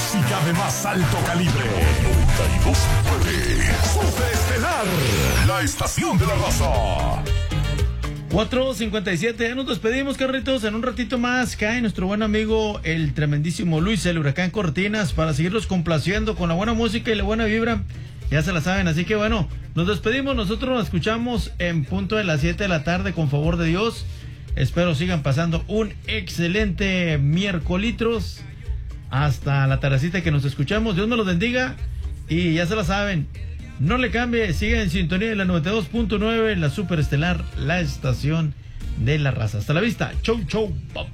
música de más alto calibre. 92.9 Superestelar, la estación de la raza. 4:57, ya nos despedimos, carritos. En un ratito más cae nuestro buen amigo el tremendísimo Luis, el Huracán Cortinas, para seguirlos complaciendo con la buena música y la buena vibra. Ya se la saben, así que bueno, nos despedimos. Nosotros nos escuchamos en punto de las 7 de la tarde, con favor de Dios. Espero sigan pasando un excelente miércoles. Hasta la tardecita que nos escuchamos. Dios me los bendiga. Y ya se la saben, no le cambie, siga en sintonía de la 92.9, la Superestelar, la estación de la raza. Hasta la vista. Chau, chau.